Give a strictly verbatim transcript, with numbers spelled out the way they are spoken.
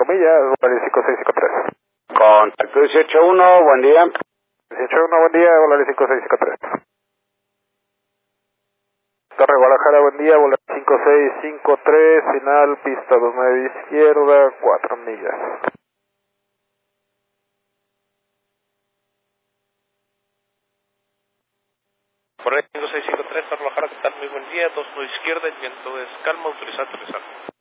millas, Volaris cinco seis cinco tres. Contacto dieciocho uno, buen día. dieciocho uno, buen día, Volaris cinco seis cinco tres. Torre Guadalajara, buen día, Volaris cinco seis cinco tres, final, pista dos nueve izquierda, cuatro millas. Volaris cinco seis cinco tres, Torre Guadalajara, ¿qué tal? Muy buen día, dos nueve izquierda, el viento es calma, autorizado aterrizar.